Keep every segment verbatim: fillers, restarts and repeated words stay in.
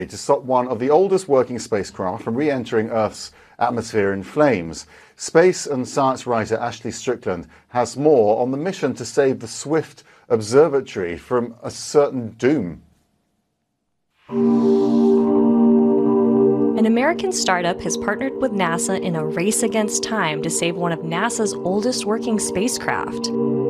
to stop one of the oldest working spacecraft from re-entering Earth's atmosphere in flames. Space and science writer Ashley Strickland has more on the mission to save the Swift Observatory from a certain doom. An American startup has partnered with NASA in a race against time to save one of NASA's oldest working spacecraft.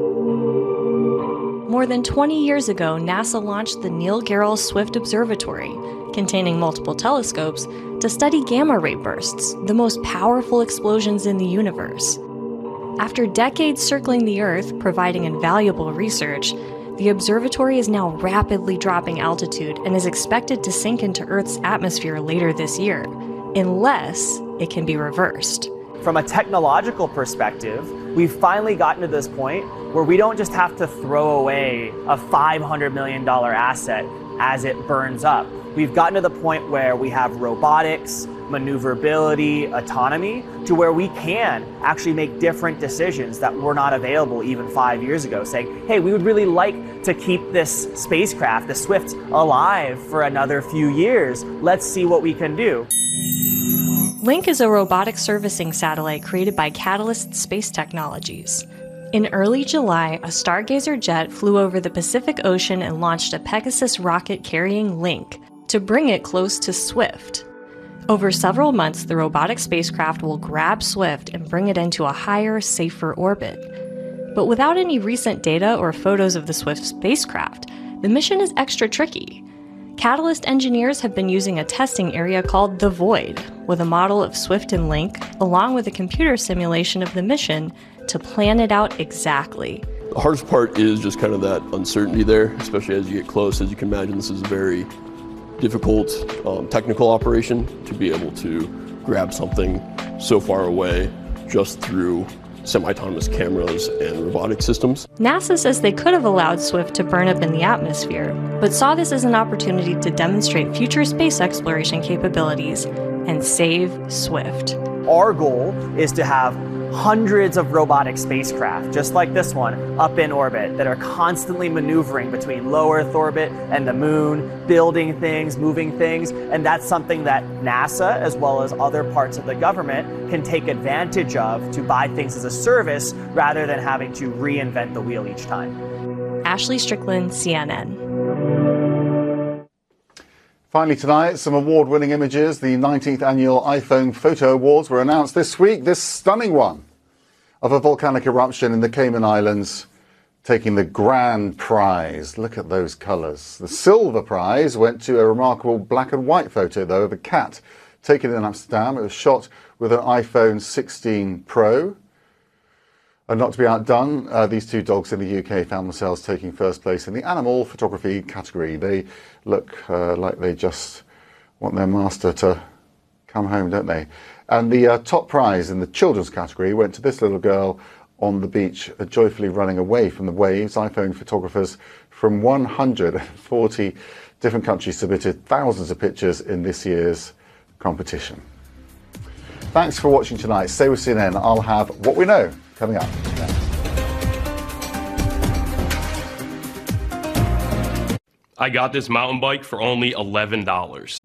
More than twenty years ago, NASA launched the Neil Gehrels Swift Observatory, containing multiple telescopes, to study gamma ray bursts, the most powerful explosions in the universe. After decades circling the Earth, providing invaluable research, the observatory is now rapidly dropping altitude and is expected to sink into Earth's atmosphere later this year, unless it can be reversed. From a technological perspective, we've finally gotten to this point where we don't just have to throw away a five hundred million dollars asset as it burns up. We've gotten to the point where we have robotics, maneuverability, autonomy, to where we can actually make different decisions that were not available even five years ago, saying, hey, we would really like to keep this spacecraft, the Swift, alive for another few years. Let's see what we can do. Link is a robotic servicing satellite created by Catalyst Space Technologies. In early July, a Stargazer jet flew over the Pacific Ocean and launched a Pegasus rocket carrying Link to bring it close to Swift. Over several months, the robotic spacecraft will grab Swift and bring it into a higher, safer orbit. But without any recent data or photos of the Swift spacecraft, the mission is extra tricky. Catalyst engineers have been using a testing area called the Void, with a model of Swift and Link, along with a computer simulation of the mission, to plan it out exactly. The hardest part is just kind of that uncertainty there, especially as you get close. As you can imagine, this is a very difficult um, technical operation to be able to grab something so far away just through semi-autonomous cameras and robotic systems. NASA says they could have allowed Swift to burn up in the atmosphere, but saw this as an opportunity to demonstrate future space exploration capabilities and save Swift. Our goal is to have hundreds of robotic spacecraft, just like this one, up in orbit that are constantly maneuvering between low Earth orbit and the moon, building things, moving things, and that's something that NASA, as well as other parts of the government, can take advantage of to buy things as a service rather than having to reinvent the wheel each time. Ashley Strickland, C N N. Finally tonight, some award-winning images. The nineteenth annual iPhone Photo Awards were announced this week. This stunning one of a volcanic eruption in the Cayman Islands taking the grand prize. Look at those colours. The silver prize went to a remarkable black and white photo, though, of a cat taken in Amsterdam. It was shot with an iPhone sixteen Pro. And not to be outdone, uh, these two dogs in the U K found themselves taking first place in the animal photography category. They look uh, like they just want their master to come home, don't they? And the uh, top prize in the children's category went to this little girl on the beach, uh, joyfully running away from the waves. iPhone photographers from one hundred forty different countries submitted thousands of pictures in this year's competition. Thanks for watching tonight. Stay with C N N. I'll have What We Know coming up next. I got this mountain bike for only eleven dollars.